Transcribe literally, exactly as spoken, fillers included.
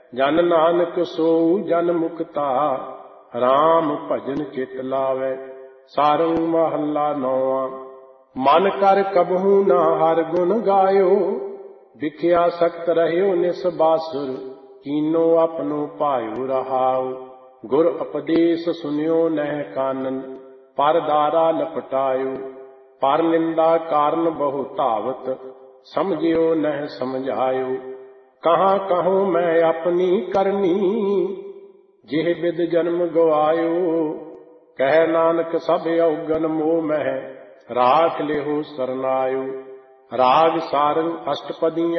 ਜਨ ਨਾਨਕ ਸੋਊ ਜਨ ਮੁਕਤਾ, ਰਾਮ ਭਜਨ ਚਿਤ ਲਾਵੈ। ਸਾਰੰਗ ਮਹੱਲਾ ਨੌਵਾਂ। ਮਨ ਕਰ ਕਬਹੂ ਨਾ ਹਰ ਗੁਣ ਗਾਇਓ, ਵਿਖਿਆ ਸਖਤ ਰਹਿਓ ਨਿਸ ਬਾਸੁਰ, ਕੀਨੋ ਆਪਣੋ ਭਾਇਓ ਰਹਾਉ। ਗੁਰ ਉਪਦੇਸ਼ ਸੁਨਿਓ ਨਹਿ ਕਾਨਨ, ਪਰ ਦਾਰਾ ਲਪਟਾਇਓ। ਪਰ ਨਿੰਦਾ ਕਾਰਨ ਬਹੁ ਧਾਵਤ, ਸਮਝਿਓ ਨਹਿ ਸਮਝਾਇਓ। ਕਹਾਂ ਕਹੂੰ ਮੈਂ ਆਪਣੀ ਕਰਨੀ, ਜਿਹ ਬਿਦ ਜਨਮ ਗਵਾਇਓ। ਕਹਿ ਨਾਨਕ ਸਭ ਔਗਨ ਮੋਹ ਮਹਿ, ਰਾਖ ਲਿਹੋ ਸਰਨਾਇਓ। ਰਾਗ ਸਾਰੰਗ ਅਸ਼ਟਪਦੀਆਂ